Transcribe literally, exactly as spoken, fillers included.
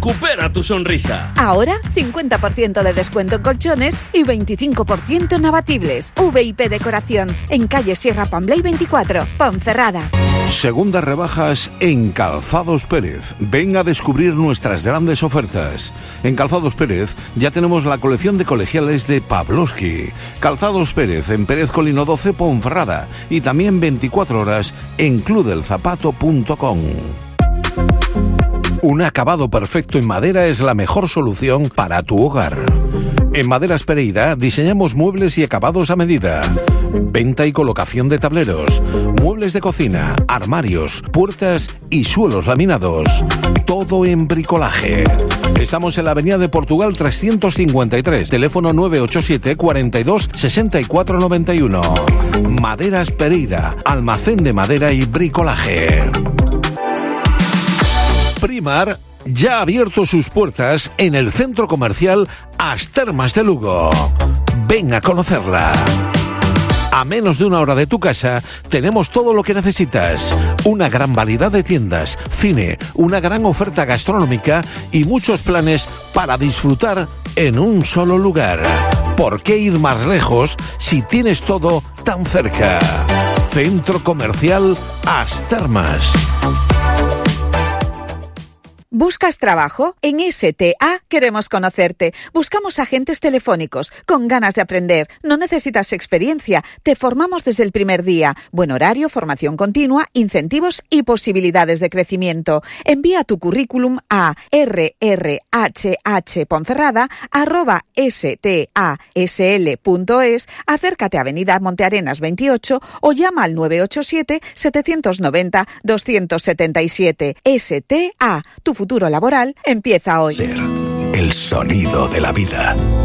Recupera tu sonrisa. Ahora, cincuenta por ciento de descuento en colchones y veinticinco por ciento en abatibles. V I P Decoración, en calle Sierra Pamblay veinticuatro, Ponferrada. Segundas rebajas en Calzados Pérez. Ven a descubrir nuestras grandes ofertas. En Calzados Pérez ya tenemos la colección de colegiales de Pavlovsky. Calzados Pérez en Pérez Colino doce, Ponferrada. Y también veinticuatro horas en club del zapato punto com. Un acabado perfecto en madera es la mejor solución para tu hogar. En Maderas Pereira diseñamos muebles y acabados a medida. Venta y colocación de tableros, muebles de cocina, armarios, puertas y suelos laminados. Todo en bricolaje. Estamos en la avenida de Portugal trescientos cincuenta y tres, teléfono nueve ocho siete, cuarenta y dos, sesenta y cuatro noventa y uno. Maderas Pereira, almacén de madera y bricolaje. Primar ya ha abierto sus puertas en el centro comercial As Termas de Lugo. Ven a conocerla. A menos de una hora de tu casa tenemos todo lo que necesitas. Una gran variedad de tiendas, cine, una gran oferta gastronómica y muchos planes para disfrutar en un solo lugar. ¿Por qué ir más lejos si tienes todo tan cerca? Centro Comercial As Termas. ¿Buscas trabajo? En S T A queremos conocerte. Buscamos agentes telefónicos con ganas de aprender. No necesitas experiencia. Te formamos desde el primer día. Buen horario, formación continua, incentivos y posibilidades de crecimiento. Envía tu currículum a rrhhponferrada arroba stasl.es. Acércate a Avenida Montearenas veintiocho o llama al nueve ocho siete, setecientos noventa, doscientos setenta y siete. S T A, tu futuro laboral empieza hoy. Ser el sonido de la vida.